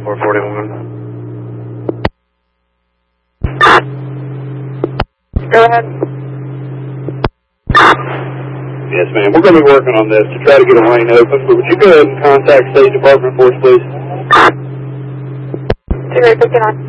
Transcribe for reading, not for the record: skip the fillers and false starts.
441. Go ahead. Yes, ma'am. We're going to be working on this to try to get a lane open, but would you go ahead and contact State Department for us, please? 2-8, 59.